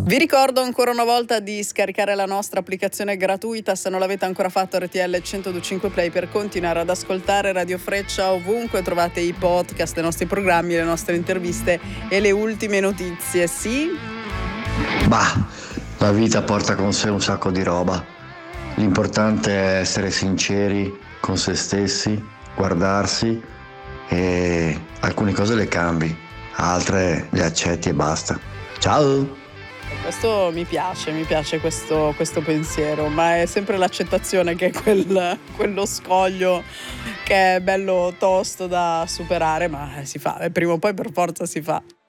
Vi ricordo ancora una volta di scaricare la nostra applicazione gratuita se non l'avete ancora fatto, RTL 102.5 Play, per continuare ad ascoltare Radio Freccia ovunque trovate i podcast, i nostri programmi, le nostre interviste e le ultime notizie. Sì? Bah, la vita porta con sé un sacco di roba. L'importante è essere sinceri con se stessi, guardarsi, e alcune cose le cambi, altre le accetti e basta. Ciao! Questo mi piace questo pensiero, ma è sempre l'accettazione che è quello scoglio che è bello tosto da superare, ma si fa, e prima o poi per forza si fa.